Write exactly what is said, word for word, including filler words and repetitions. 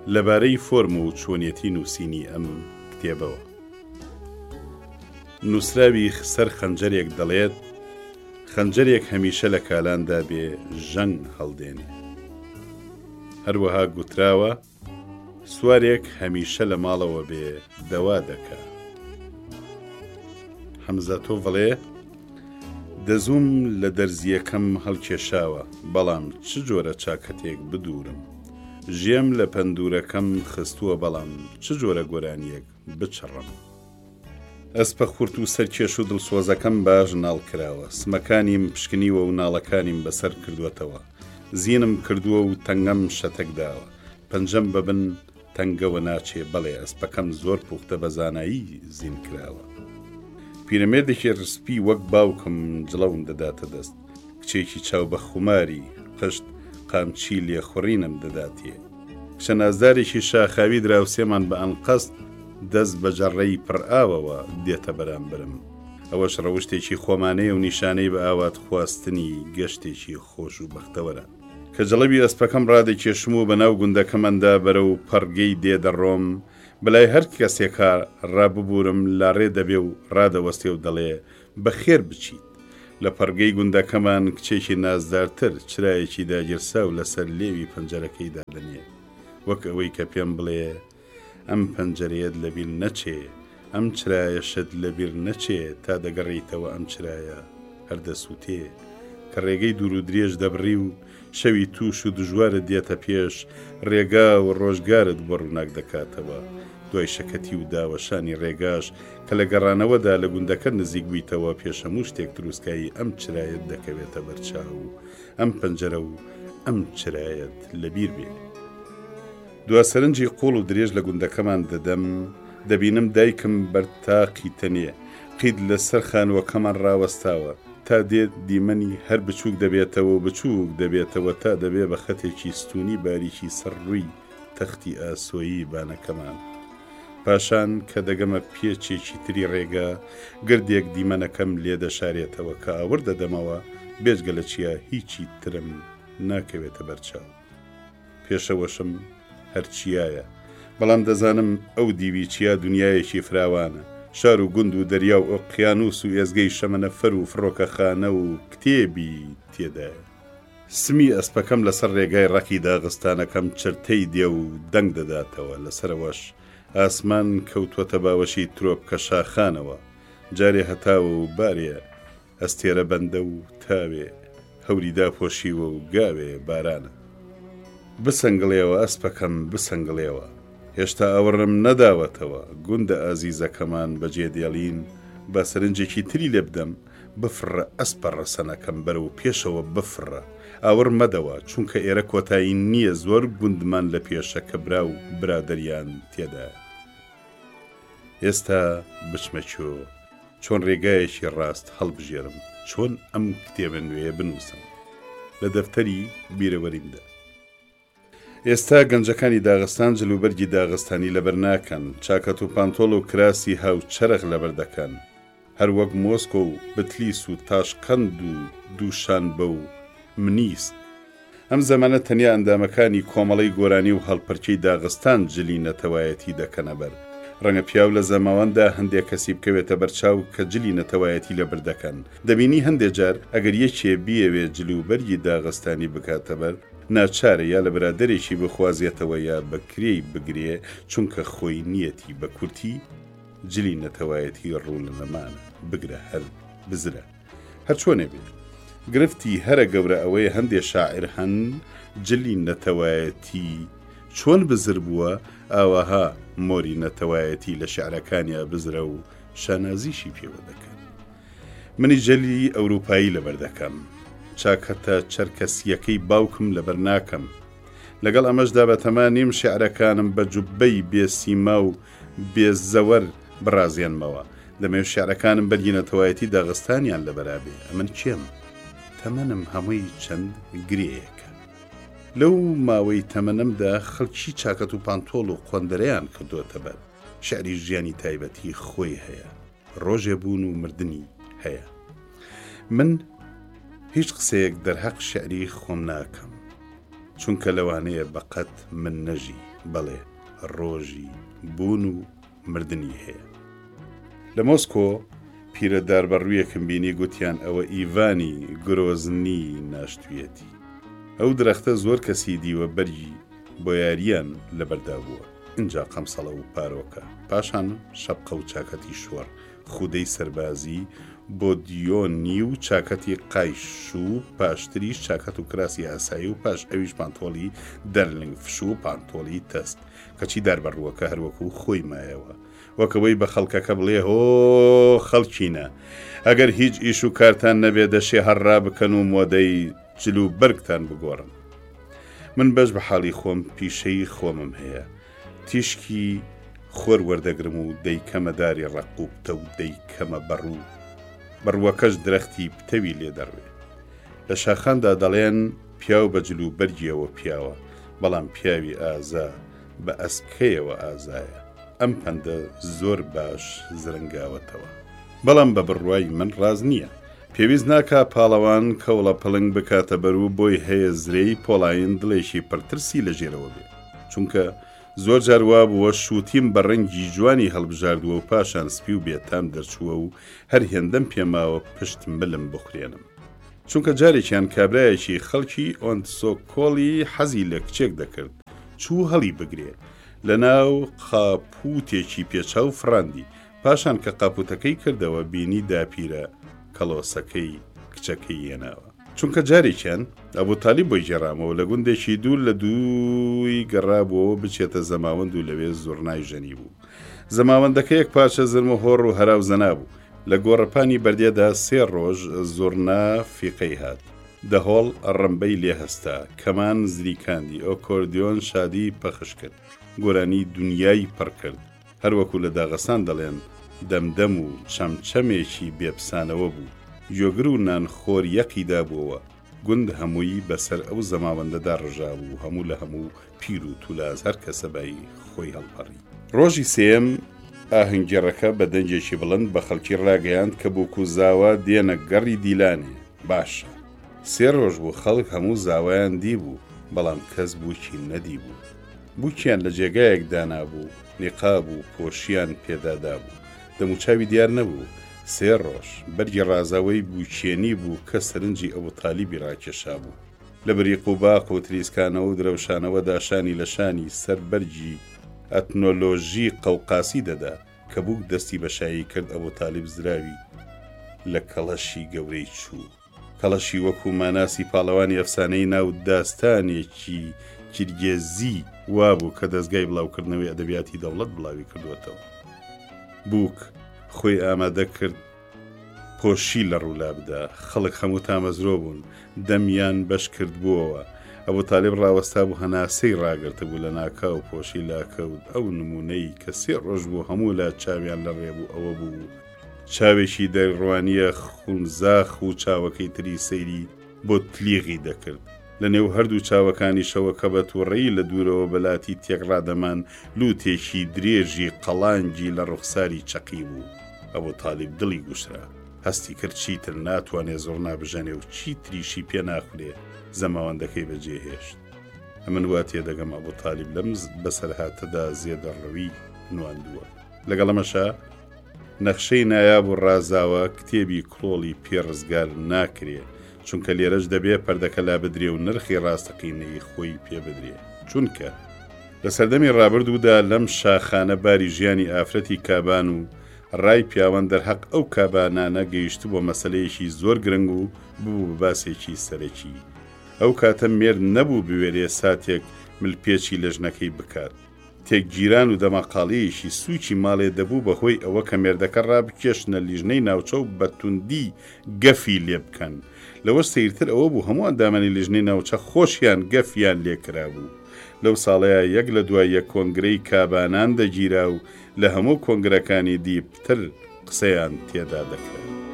لەبارەی فۆرم و چۆنیەتی نووسینی ئەم کتێبەوە. نووسراوی سەر خەنجەرێک دەڵێت خەنجەرێک هەمیشە لە کالاندا بێ ژەنگ هەڵدێنێ. هەروەها گوتراوە سوارێک هەمیشە لە ماڵەوە بێ دەوا دەکا. حەمزە تۆ بڵێ دەزوم لە دەرزیەکەم هەڵکێشاوە، بەڵام چ جۆرە چاکەتێک بدورم. ژێم لە پەندورەکەم خستووە، بەڵام چ جۆرە گۆرانیەک بچڕم. ئەسپە خورت و سەرکێش و دڵسۆزەکەم باش ناڵکراوە، سمەکانیم پشکنیوە و ناڵەکانیم بەسەر کردوێتەوە. زیینم کردووە و تەنگەم شەتەک داوە، پەنجەم ببن تەنگەوە ناچێ، بەڵێ ئەسپەکەم زۆر پوختە بە زانایی زین کراوە. پیرەمێردێکی ڕسپی وەک باوکم جڵەوم دەداتە دەست، کچێکی چاو بە خوماری قشت قامچی لێخوڕینم دەداتێ. کچە نازدارێکی شاخاوی دراوسێمان بە ئەنقەست دەست بە جەڕەی پڕئاوەوە دێتە بەرامبرم. ئەوەش ڕەوشتێکی خۆمانەیە و نیشانەی بە ئاوات خواستنی گەشتێکی خۆش و بەختەوەرە. کە جەڵەبی ئەسپەکەم ڕادێکێشم و بەناو گوندەکەمەندا بەرە و پەڕگەی دێدەڕۆم، بەلای هەر کەسێکە ڕاببوورم لاڕێ دەبێ و ڕادەوەستێ و دەڵێ بەخێر بچیت. لە پەڕگەی گوندەکەمان کچێکی نازدارتر چرایەکی داگیرسا و لەسەر لێوی پەنجەرەکەی دادەنێ، وەک ئەوەی کە پێم بڵێ ئەم پەنجەرەیەت لەبیر نەچێ، ئەم چرایەشت لەبیر نەچێ، تا دەگەڕیتەوە ئەم چرایە هەردەسووتێ. کە ڕێگەی دوور و درێژ دەبڕی و شەوی تووش و دژوارت دێتە پێش، ڕێگا و ڕۆژگارت بۆ ڕووناک دەکاتەوە. دوای شەکەتی و داوەشانی ڕێگاش کە لە گەڕانەوەدا لە گوندەکە نزیک بوویتەوە، پێشەموو شتێک دروستکایی ئەم چرایەت دەکەوێتە بەرچاو و ئەم پەنجەرە و ئەم چرایەت لەبیر بێ. دواسەرنجی قوڵ و درێژ لە گوندەکەمان دەدەم، دەبینم دایکم بەرتاقی تەنێ، قید لەسەر خانووەکەمان ڕاوەستاوە، تا دێت دیمەنی هەر بچووک دەبێتەوە و بچووک دەبێتەوە، تا دەبێ بە خەتێکی ستونی باریکی سەر ڕووی تەختی ئاسۆیی بانەکەمان. پاشان کە دەگەمە پێچێکی تری ڕێگا، گردێک دیمەنەکەم لێ دەشارێتەوە کە ئاور دەدەمەوە، بێجگە لە چیە هیچی ترم ناکەوێتە بەرچاو. پێشەوەشم هەرچیایە، بەڵام دەزانم ئەو دیوی چیا دنیایەکی فراوانە، شار و گوند و دەریا و ئۆقیانوس و ئێزگەی شەمەنەفەر و فڕۆکەخانە و کتێبی تێدایە. سمی ئەسپەکەم لەسەر ڕێگای ڕەکی داغستانەکەم چرتەی دێ و دەنگ دەداتەوە، لەسەرەوەش ئاسمان کەوتوەتە باوەشی ترۆپکە شاخانەوە، جارێ هەتاوە و بارێ ئەستێرە بەندە و تاوێ هەوری داپۆشیوە و گاوێ بارانە. بسەنگڵێەوە ئەسپەکەم بسەنگڵێەوە، هێشتا ئەوڕم نەداوەتەوە. گوندە ئازیزەکەمان بەجێ دێڵین، بە سەرنجێکی تری لێ بدەم، بفڕە ئەسپە ڕەسەنەکەم بەرە و پێشەوە بفڕە، ئاور مەدەوە، چونکە ئێرە کۆتایی نییە، زۆر گوندمان لە پێشە کە برا و برادەریان تێدا. ئێستا بچمەچۆ چۆن ڕێگایەکی ڕاست هەڵبژێرم، چۆن ئەم کتێبە نوێیە بنووسم لە دەفتەری بیرەوەریمدا. ئێستا گەنجەکانی داغستان جلوبەرگی داغستانی لەبەر ناکەن، چاکەت و پانتۆڵ و کراسی هاو چەرەق لەبەر دەکەن، هەر وەک مۆسکۆ و بتلیس و تاشقەند و دووشان بە و منیست. ئەم زەمانە تەنیا ئەندامەکانی کۆمەڵی گۆرانی و هەڵپەرچەی داغستان جلی نەتەوایەتی دەکەنە بەر. ڕەنگە پیاو لە زەماوەندا هەندێک کەسی بکەوێتە بەرچاو کە جلی نەتەوایەتی لەبەر دەکەن. دەبینی هەندێک جار ئەگەر یەکێ بیەوێ جلوبەرگی داغستانی بکاتە بەر، ناچارە یا لە برادەرێکی بخوازیێتەوە یا بەکرێی بگرێ، چونکە خۆی نیەتی بە کورتی جلی نەتەوایەتی ڕوو لە نەمانە، بگرە هەر بزرە هەر چۆنێ بێت. گرفتی هەرە گەورە ئەوەیە هەندێک شاعر هەن جلی نەتەوایەتی چۆن بزر بووە، ئاوەها مۆری نەتەوایەتی لە شعرەکانیا بزرە و شانازیشی پێوە دەکەن. منی جەلی ئەوروپایی لەبەر دەکەم، چاکەتە چەرکەسیەکەی باوکم لەبەر ناکەم. لەگەڵ ئەمەشدا بە تەمانیم شعرەکانم بە جوبەی بێسیما و بێزەوەر بڕازێنمەوە. دەمێ شعرەکانم بەرگینەتەوایەتی داغستانیان لەبەرابێ. ئەمن چێم؟ تەمەنم هەمووی چەند گرەیەکە. لەو ماوەی تەمەنمدا خەڵکی چاکەت و پانتۆڵ و قۆندەرەیان کردوتە بەر. شعری ژیانی تایبەتی خۆی هەیە، ڕۆژێ بوون و مردنی هەیە. من هیچ قسەیەک دەرهەق شعری خۆم ناکەم، چونکە لەوانەیە بەقەت من نەژی، بەڵێ ڕۆژی بوون و مردنی هەیە. لە مۆسکۆ پیرەدار بەڕوویەکم بینی گوتیان ئەوە ئیڤانی گرۆزنی ناشتویەتی. ئەو درەختە زۆر کەسی دیوە بەرگی بۆ یاریان لەبەردا بووە. اینجا قەمسەڵە و پارۆکە، پاشان شەپقە و چاکەتی شۆڕ، خودەی سەربازی بۆ دیۆنی و چاکەتی قایش و پاشتریش چاکەت و کراسی ئاسایی و پاش ئەویش پانتۆڵی دەرلنگ فش و پانتۆڵی تەست، کەچی داربەڕووەکە هەروەکو خۆی مایەوە، وەکەوەی بە خەڵکەکە بڵێ هۆ خەڵکینە، ئەگەر هیچ ئیش و کارتان نەبێ دەشێ هەڕا بکەن و مۆدەی جل و بەرگتان بگۆڕن. من بەش بە حاڵی خۆم پیشەی خۆمم هەیە، تیشکی خۆر وەردەگرم و دەیکەمە داری ڕەقوبتە و دەیکەمە بەڕوو، بەڕووەکەش درەختی پتەوی لێ دەڕوێ. لە شاخاندا دەڵێن پیاو بە جلو بەرگیەوە پیاوە، بەڵام پیاوی ئازا بە ئەسکەیەوە ئازایە. ئەم پەندە زۆر باش زرنگاوەتەوە، بەڵام بە بڕوای من ڕاز نییە. پێویست ناکا پاڵەوان کەوڵە پڵنگ بکاتە بەرو بۆی هەیە زرەی پۆڵاین دڵێکی پڕترسی لە ژێرەوە بێ، چونکە زۆر جاروا بووە شووتیم بە ڕەنگی جوانی هەڵبژاردووە و پاشان سپی و بێتام دەرچووە و هەر هێندەم پێماوە پشت ملم بخورێنم، چونکە جارێکیان کابرایەکی خەڵکی ئۆنتسۆکۆڵی حەزی لە کچێک دەکرد، چوو هەڵی بگرێ لە ناو قاپوتێکی پێچاو فڕاندی، پاشان کە قاپوتەکەی کردەوە بینی داپیرە کەڵۆسەکەی کچەکەی هێناوە. چونکە جارێکیان ئەبوو تالیب بۆی جێڕامەوە لە گوندێکی دوور لە دووی گەڕابووەوە بچێتە زەماوەند و لەوێ زۆرنای ژەنی بوو. زەماوەندەکە یەک پارچە زرم و هۆڕ و هەراو زەنا بوو. لە گۆڕەپانی بەردێدا سێ ڕۆژ زۆرنا فیقەی هات، دەهۆڵ ڕەمبەی لێ هەستا، کەمان زریکاندی، ئۆکۆردیۆن شادی پەخش کرد، گۆرانی دنیای پڕ کرد، هەروەکو لە داغەسان دەڵێن دەمدەم و چەمچەمێکی بێپسانەوە بوو، جۆگر و نانخۆر یەقیدا بووەوە. گوند هەمووی بەسەر ئەو زەماوەندەدا ڕژا بوو، هەموو لە هەموو پیر و تولاز هەر کەسە بای خۆی هەڵپەڕی. ڕۆژی سێم ئاهەنگێڕەکە بە دەنجێکی بڵند بە خەڵکی ڕاگەیاند کە بووکو زاوا دێنە گەڕی دیلانێ. باشە، سێ ڕۆژ بوو خەڵک هەموو زاوایان دی بوو، بەڵام کەس بووکی نەدی بوو. بووکیان لە جێگایەک دانابوو، نیقاب و پۆشیان پێدادا بوو، دەموچاوی دیار نەبوو. سێ ڕۆژ بەرگی ڕازاوەی بووکێنی بوو کە سەرنجی ئەبوو تالیبی ڕاکێشا بوو. لە بریق و باق و تریسکانەوە و درەوشانەوە داشانی لە شانی سەر بەرگی ئەتنۆلۆژی قەوقاسی دەدا کە بووک دەستی بەشایی کرد ئەبوو تالیب زراوی لە کەڵەشی گەورەی چوو. کەڵەشی وەکو ماناسی پاڵەوانی ئەفسانەی ناو داستانێکی کیرگێزی وابوو کە دەستگای بڵاوکردنەوەی ئەدەبیاتی دەوڵەت بڵاوی کردوێتەوە. بووک خۆی ئامادە کرد پۆشی لە ڕوولا بدا، خەڵک هەموو تامەزرۆ بوون، دەمیان بەش کرد بووەوە. ئەبوو تالیب ڕاوەستا بوو هەناسەی ڕاگرتە بوو لە ناکا و پۆشی لاکەوت. ئەو نمونەی کە سێ ڕۆژ بوو هەموو لا چاویان لە ڕێبوو ئەوە بوو چاوێکی دەڕوانیە خونزاخ و چاوەکەی تری سەیری بۆ تلیغی دەکرد. لە نێو هەردوو چاوەکانی شەوە کە بە تووڕێی لە دوورەوە بەلاتی تێکڕادەمان لوتێکی درێژی قەڵانجی لە ڕوخساری چەقی بوو. ئەوە تالیب دڵی گوشرا، هەستی کرد چیتر ناتوانێ زۆر نابژەنێ و چی تریشی پێ ناخورێ زەماوەندەکەی بەجێهێشت. ئەمن وا تێدەگەم ئەبوو تالیب لەم بەسەرهاتەدا زێدەڕەوی نواندووە. لەگەڵەمەشا نەخشەی نایاب و ڕازاوە کتێبی کڵۆڵی پێڕزگار ناکرێ، چونکە لێرەش دەبێ پەردەکە لا بدرێ و نرخی ڕاستەقینەی خۆی پێ بدرێ، چونکە لە سەردەمی ڕابردوودا لەم شاخانە باری ژیانی ئافرەتی کابان و ڕای پیاوەن دەرحەق ئەو کابانانە گەیشت بۆ مەسەلەیەکی زۆر گرنگ و بوو بە باسێکی سەرەکی. ئەو کاتە مێرد نەبوو بوێرێ ساتێک ملپێکی لە ژنەکەی بکات. تێکگیران و دەماقاڵیەکی سووکی ماڵێ دەبوو بەهۆی ئەوە کە مێردەکە ڕابکێشنە لیژنەی ناوچە و بەتوندی گەفی لێ بکەن. لەوە سەیرتر ئەوە بوو هەموو ئەندامانی لیژنەی ناوچە خۆشیان گەفیان لێکرا بوو. لەو ساڵەیە یەک لە دوای یەک کۆنگرەی کابانان دەگیرا و لە هەموو کۆنگرەکانی دیپتر قسەیان تێدا دەکرێت.